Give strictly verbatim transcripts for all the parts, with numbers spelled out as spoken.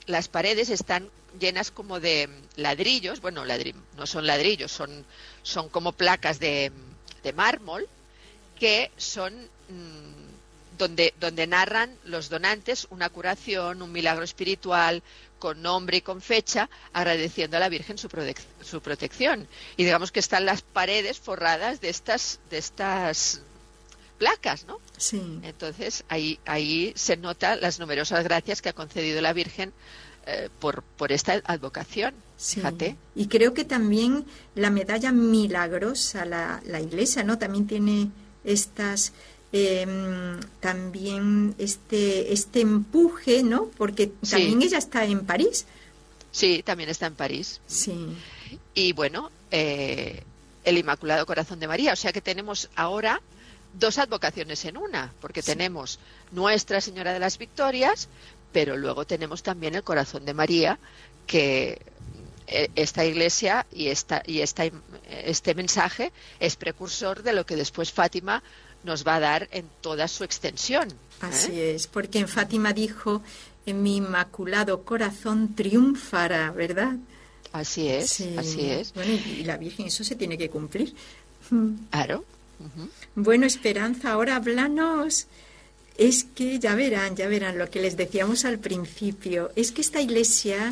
las paredes están llenas como de ladrillos, bueno, ladri- no son ladrillos, son, son como placas de, de mármol que son mmm, donde, donde narran los donantes una curación, un milagro espiritual, con nombre y con fecha, agradeciendo a la Virgen su, protec- su protección. Y digamos que están las paredes forradas de estas, de estas placas, ¿no? Sí. Entonces ahí, ahí se nota las numerosas gracias que ha concedido la Virgen eh, por, por esta advocación. Sí. Fíjate. Y creo que también la medalla milagrosa, la, la iglesia, ¿no? También tiene estas... Eh, también este este empuje, ¿no? Porque también sí. Ella está en París. Sí, también está en París. Sí. Y bueno, eh, el Inmaculado Corazón de María. O sea que tenemos ahora dos advocaciones en una, porque sí. Tenemos Nuestra Señora de las Victorias, pero luego tenemos también el Corazón de María, que esta iglesia y esta y esta este mensaje es precursor de lo que después Fátima nos va a dar en toda su extensión. ¿eh? Así es, porque en Fátima dijo, en mi inmaculado corazón triunfará, ¿verdad? Así es, sí. así es. Bueno, y la Virgen, eso se tiene que cumplir. Claro. Uh-huh. Bueno, Esperanza, ahora háblanos. Es que ya verán, ya verán lo que les decíamos al principio. Es que esta iglesia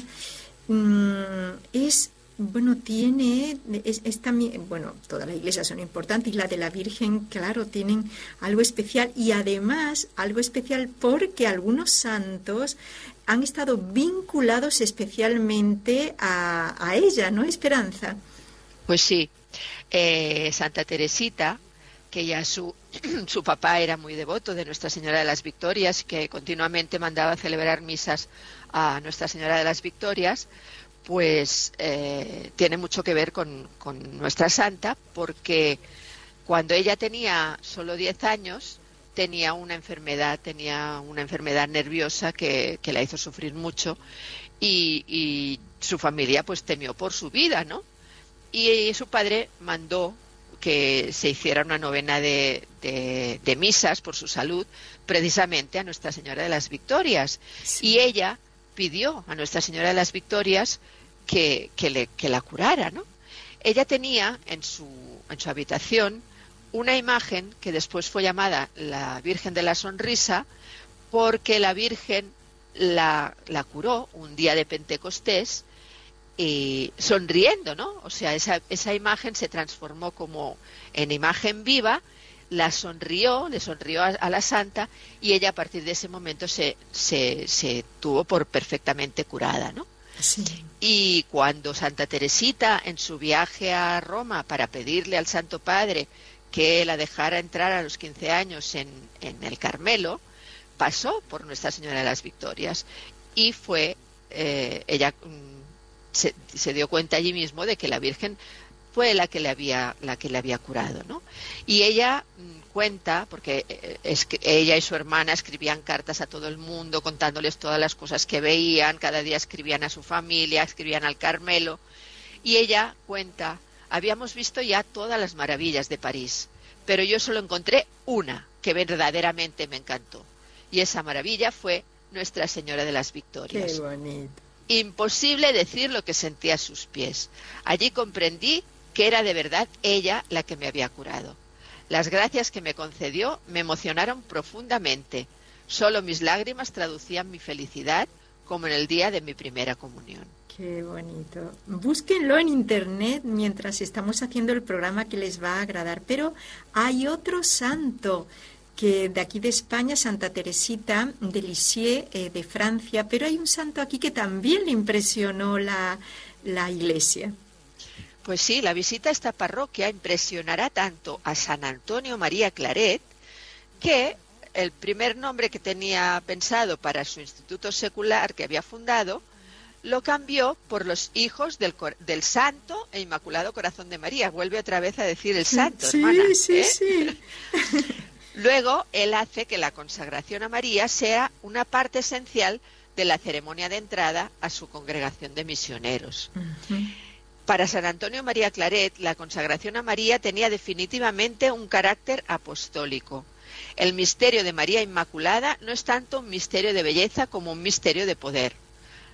mmm, es... Bueno, tiene, es, es también, bueno, todas las iglesias son importantes y la de la Virgen, claro, tienen algo especial y además algo especial porque algunos santos han estado vinculados especialmente a, a ella, ¿no, Esperanza? Pues sí, eh, Santa Teresita, que ya su, su papá era muy devoto de Nuestra Señora de las Victorias, que continuamente mandaba celebrar misas a Nuestra Señora de las Victorias, pues eh, tiene mucho que ver con, con nuestra santa, porque cuando ella tenía solo diez años, tenía una enfermedad, tenía una enfermedad nerviosa que, que la hizo sufrir mucho y, y su familia pues temió por su vida, ¿no? Y su padre mandó que se hiciera una novena de, de, de misas por su salud, precisamente a Nuestra Señora de las Victorias. Sí. Y ella pidió a Nuestra Señora de las Victorias que, que, le, que la curara, ¿no? Ella tenía en su, en su habitación una imagen que después fue llamada la Virgen de la Sonrisa, porque la Virgen la, la curó un día de Pentecostés y sonriendo, ¿no? O sea, esa, esa imagen se transformó como en imagen viva, la sonrió, le sonrió a, a la santa y ella a partir de ese momento se, se, se tuvo por perfectamente curada, ¿no? Sí. Y cuando Santa Teresita, en su viaje a Roma para pedirle al Santo Padre que la dejara entrar a los quince años en, en el Carmelo, pasó por Nuestra Señora de las Victorias y fue, eh, ella mm, se, se dio cuenta allí mismo de que la Virgen fue la que le había la que le había curado, ¿no? Y ella mmm, cuenta, porque eh, es que ella y su hermana escribían cartas a todo el mundo contándoles todas las cosas que veían, cada día escribían a su familia, escribían al Carmelo, y ella cuenta, habíamos visto ya todas las maravillas de París, pero yo solo encontré una que verdaderamente me encantó, y esa maravilla fue Nuestra Señora de las Victorias. Qué bonito. Imposible decir lo que sentía a sus pies. Allí comprendí que era de verdad ella la que me había curado. Las gracias que me concedió me emocionaron profundamente. Solo mis lágrimas traducían mi felicidad, como en el día de mi primera comunión. Qué bonito. Búsquenlo en internet mientras estamos haciendo el programa, que les va a agradar. Pero hay otro santo que de aquí de España, Santa Teresita de Lisieux, eh, de Francia, pero hay un santo aquí que también le impresionó la, la iglesia. Pues sí, la visita a esta parroquia impresionará tanto a San Antonio María Claret, que el primer nombre que tenía pensado para su instituto secular que había fundado, lo cambió por los hijos del, del Santo e Inmaculado Corazón de María. Vuelve otra vez a decir el Santo, sí, hermana. Sí, ¿eh? sí, Luego, él hace que la consagración a María sea una parte esencial de la ceremonia de entrada a su congregación de misioneros. Uh-huh. Para San Antonio María Claret, la consagración a María tenía definitivamente un carácter apostólico. El misterio de María Inmaculada no es tanto un misterio de belleza como un misterio de poder.